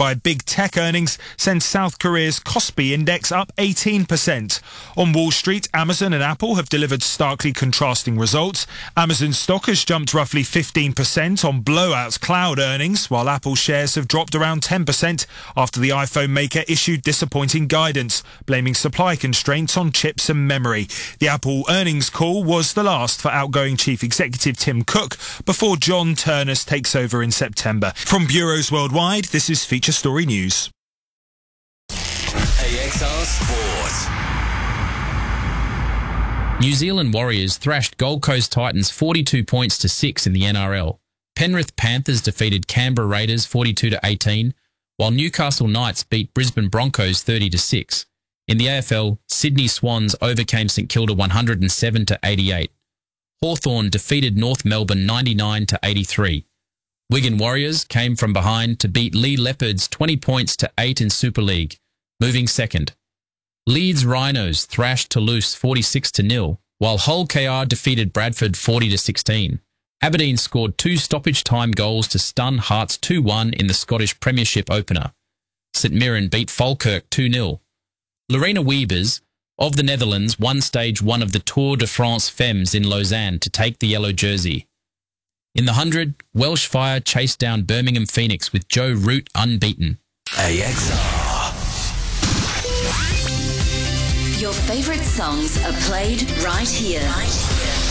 by big tech earnings sends South Korea's Kospi index up 18%. On Wall Street, Amazon and Apple have delivered starkly contrasting results. Amazon stock has jumped roughly 15% on blowout cloud earnings, while Apple shares have dropped around 10% after the iPhone maker issued disappointing guidance, blaming supply constraints on chips and memory. The Apple earnings call was the last for outgoing Chief Executive Tim Cook before John Ternus takes over in September. From bureaus worldwide, this is Feature Story News. AXR Sport. New Zealand Warriors thrashed Gold Coast Titans 42 points to 6 in the NRL. Penrith Panthers defeated Canberra Raiders 42-18, while Newcastle Knights beat Brisbane Broncos 30-6. In the AFL, Sydney Swans overcame St Kilda 107-88. Hawthorn defeated North Melbourne 99-83. Wigan Warriors came from behind to beat Lee Leopards 20 points to 8 in Super League, moving second. Leeds Rhinos thrashed Toulouse 46-0, while Hull KR defeated Bradford 40-16. Aberdeen scored 2 stoppage-time goals to stun Hearts 2-1 in the Scottish Premiership opener. St Mirren beat Falkirk 2-0. Lorena Wiebes of the Netherlands won stage 1 of the Tour de France Femmes in Lausanne to take the yellow jersey. In the 100, Welsh Fire chased down Birmingham Phoenix with Joe Root unbeaten. AXR. Your favourite songs are played right here.